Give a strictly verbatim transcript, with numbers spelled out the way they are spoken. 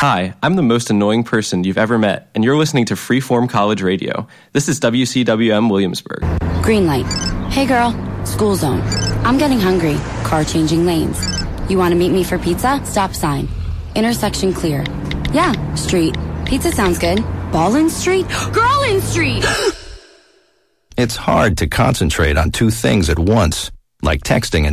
Hi, I'm the most annoying person you've ever met, and you're listening to Freeform College Radio. This is W C W M Williamsburg. Green light. Hey girl, school zone. I'm getting hungry. Car changing lanes. You want to meet me for pizza? Stop sign. Intersection clear. Yeah, street. Pizza sounds good. Ballin Street? Girlin Street! It's hard to concentrate on two things at once, like texting and